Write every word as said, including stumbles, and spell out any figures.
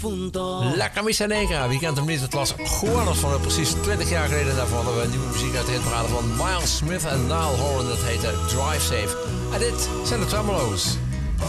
La Camisa Negra, wie kent hem niet? Het was Juanes van precies twintig jaar geleden. Daarvan hadden we nieuwe muziek uit de hitparade van Miles Smith en Niall Horan. Dat heette Drive Safe. En dit zijn de Tremolos.